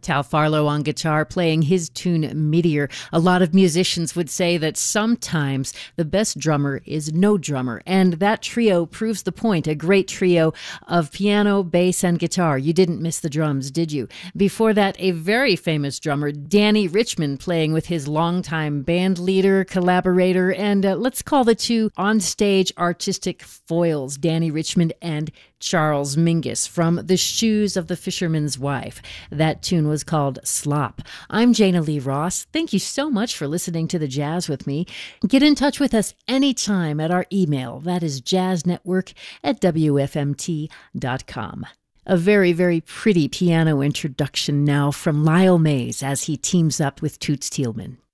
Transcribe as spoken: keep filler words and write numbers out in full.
Tal Farlow on guitar playing his tune Meteor. A lot of musicians would say that sometimes the best drummer is no drummer, and that trio proves the point. A great trio of piano, bass, and guitar. You didn't miss the drums, did you? Before that, a very famous drummer, Danny Richmond, playing with his longtime band leader, collaborator, and uh, let's call the two on-stage artistic foils, Danny Richmond and Charles Mingus, from The Shoes of the Fisherman's Wife. That tune was called Slop. I'm Jana Lee Ross. Thank you so much for listening to The Jazz with me. Get in touch with us anytime at our email. That is jazznetwork at w f m t dot com. A very, very pretty piano introduction now from Lyle Mays as he teams up with Toots Thielman.